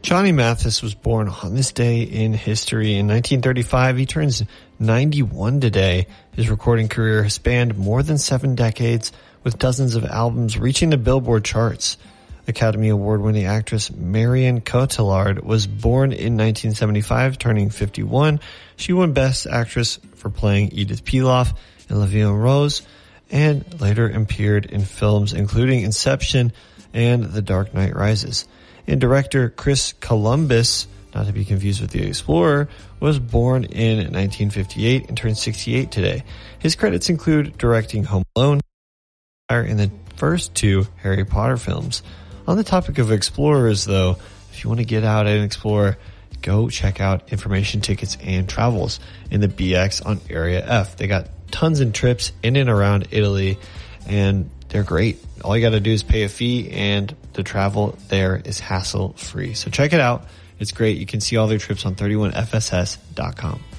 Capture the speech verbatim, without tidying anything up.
Johnny Mathis was born on this day in history. In nineteen thirty-five, he turns ninety-one today. His recording career has spanned more than seven decades, with dozens of albums reaching the Billboard charts. Academy Award-winning actress Marion Cotillard was born in nineteen seventy-five, turning fifty-one. She won Best Actress for playing Edith Piaf in La Vie en Rose, and later appeared in films including Inception and The Dark Knight Rises. And director Chris Columbus, not to be confused with The Explorer, was born in nineteen fifty-eight and turned sixty-eight today. His credits include directing Home Alone and the first two Harry Potter films. On the topic of explorers, though, if you want to get out and explore, go check out Information Tickets and Travels in the B X on Area F. They got tons of trips in and around Italy, and they're great. All you got to do is pay a fee, and the travel there is hassle-free. So check it out. It's great. You can see all their trips on thirty-one F S S dot com.